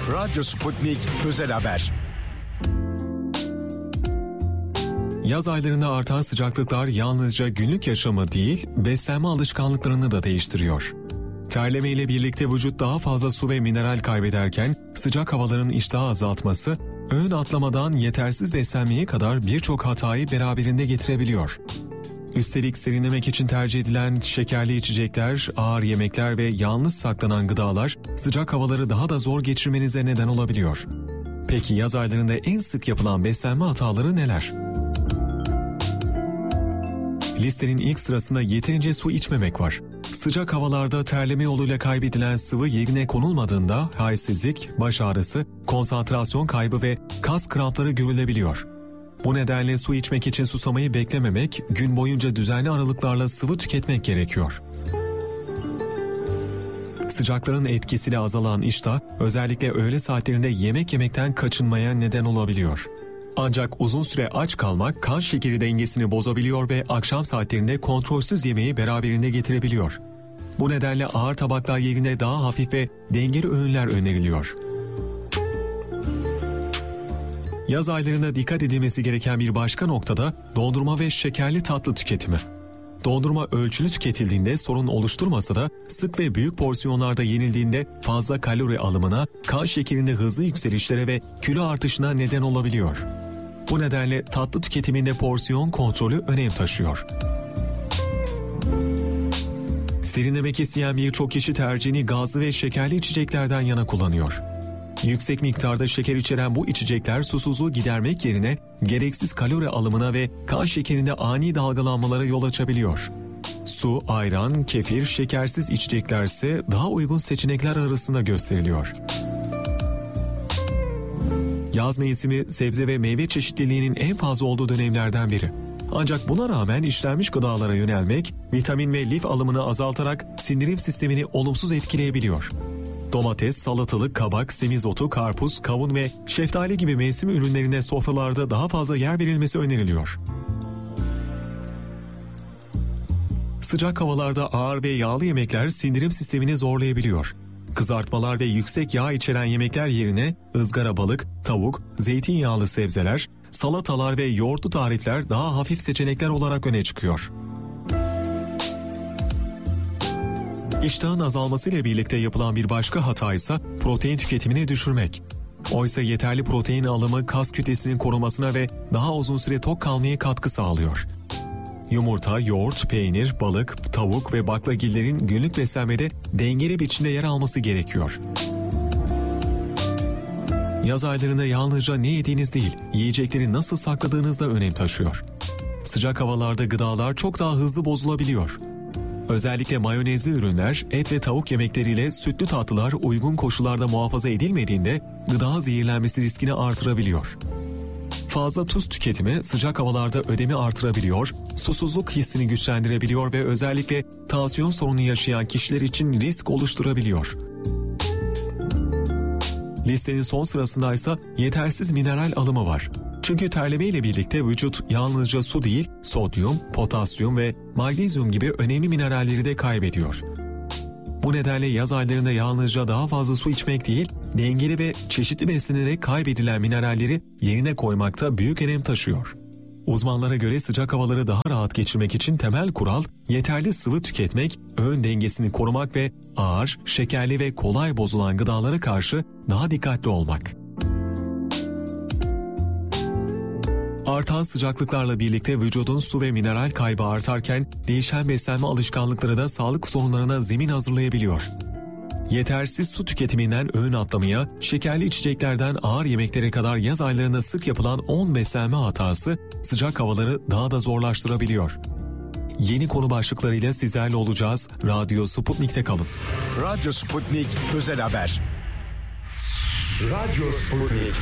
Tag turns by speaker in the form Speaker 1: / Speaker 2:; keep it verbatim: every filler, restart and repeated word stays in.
Speaker 1: Radyo Sputnik Özel Haber.
Speaker 2: Yaz aylarında artan sıcaklıklar yalnızca günlük yaşamı değil, beslenme alışkanlıklarını da değiştiriyor. Terleme ile birlikte vücut daha fazla su ve mineral kaybederken sıcak havaların iştahı azaltması, öğün atlamadan yetersiz beslenmeye kadar birçok hatayı beraberinde getirebiliyor. Üstelik serinlemek için tercih edilen şekerli içecekler, ağır yemekler ve yalnız saklanan gıdalar sıcak havaları daha da zor geçirmenize neden olabiliyor. Peki yaz aylarında en sık yapılan beslenme hataları neler? Listenin ilk sırasında yeterince su içmemek var. Sıcak havalarda terleme yoluyla kaybedilen sıvı yerine konulmadığında halsizlik, baş ağrısı, konsantrasyon kaybı ve kas krampları görülebiliyor. Bu nedenle su içmek için susamayı beklememek, gün boyunca düzenli aralıklarla sıvı tüketmek gerekiyor. Sıcakların etkisiyle azalan iştah, özellikle öğle saatlerinde yemek yemekten kaçınmaya neden olabiliyor. Ancak uzun süre aç kalmak kan şekeri dengesini bozabiliyor ve akşam saatlerinde kontrolsüz yemeği beraberinde getirebiliyor. Bu nedenle ağır tabaklar yerine daha hafif ve dengeli öğünler öneriliyor. Yaz aylarında dikkat edilmesi gereken bir başka noktada dondurma ve şekerli tatlı tüketimi. Dondurma ölçülü tüketildiğinde sorun oluşturmasa da sık ve büyük porsiyonlarda yenildiğinde fazla kalori alımına, kan şekerinde hızlı yükselişlere ve kilo artışına neden olabiliyor. Bu nedenle tatlı tüketiminde porsiyon kontrolü önem taşıyor. Serinlemek isteyen birçok kişi tercihini gazlı ve şekerli içeceklerden yana kullanıyor. Yüksek miktarda şeker içeren bu içecekler susuzluğu gidermek yerine gereksiz kalori alımına ve kan şekerinde ani dalgalanmalara yol açabiliyor. Su, ayran, kefir, şekersiz içecekler ise daha uygun seçenekler arasında gösteriliyor. Yaz mevsimi sebze ve meyve çeşitliliğinin en fazla olduğu dönemlerden biri. Ancak buna rağmen işlenmiş gıdalara yönelmek, vitamin ve lif alımını azaltarak sindirim sistemini olumsuz etkileyebiliyor. Domates, salatalık, kabak, semizotu, karpuz, kavun ve şeftali gibi mevsim ürünlerine sofralarda daha fazla yer verilmesi öneriliyor. Sıcak havalarda ağır ve yağlı yemekler sindirim sistemini zorlayabiliyor. Kızartmalar ve yüksek yağ içeren yemekler yerine ızgara balık, tavuk, zeytinyağlı sebzeler, salatalar ve yoğurtlu tarifler daha hafif seçenekler olarak öne çıkıyor. İştahın azalmasıyla birlikte yapılan bir başka hata ise protein tüketimini düşürmek. Oysa yeterli protein alımı kas kütlesinin korumasına ve daha uzun süre tok kalmaya katkı sağlıyor. Yumurta, yoğurt, peynir, balık, tavuk ve baklagillerin günlük beslenmede dengeli biçimde yer alması gerekiyor. Yaz aylarında yalnızca ne yediğiniz değil, yiyecekleri nasıl sakladığınız da önem taşıyor. Sıcak havalarda gıdalar çok daha hızlı bozulabiliyor. Özellikle mayonezli ürünler, et ve tavuk yemekleriyle sütlü tatlılar uygun koşullarda muhafaza edilmediğinde gıda zehirlenmesi riskini artırabiliyor. Fazla tuz tüketimi sıcak havalarda ödemi artırabiliyor, susuzluk hissini güçlendirebiliyor ve özellikle tansiyon sorunu yaşayan kişiler için risk oluşturabiliyor. Listenin son sırasındaysa yetersiz mineral alımı var. Çünkü terleme ile birlikte vücut yalnızca su değil, sodyum, potasyum ve magnezyum gibi önemli mineralleri de kaybediyor. Bu nedenle yaz aylarında yalnızca daha fazla su içmek değil, dengeli ve çeşitli beslenerek kaybedilen mineralleri yerine koymakta büyük önem taşıyor. Uzmanlara göre sıcak havaları daha rahat geçirmek için temel kural, yeterli sıvı tüketmek, öğün dengesini korumak ve ağır, şekerli ve kolay bozulan gıdalara karşı daha dikkatli olmak. Artan sıcaklıklarla birlikte vücudun su ve mineral kaybı artarken değişen beslenme alışkanlıkları da sağlık sorunlarına zemin hazırlayabiliyor. Yetersiz su tüketiminden öğün atlamaya, şekerli içeceklerden ağır yemeklere kadar yaz aylarında sık yapılan on beslenme hatası sıcak havaları daha da zorlaştırabiliyor. Yeni konu başlıklarıyla sizlerle olacağız. Radyo Sputnik'te kalın.
Speaker 1: Radyo Sputnik Özel Haber.
Speaker 3: Radyo Sputnik.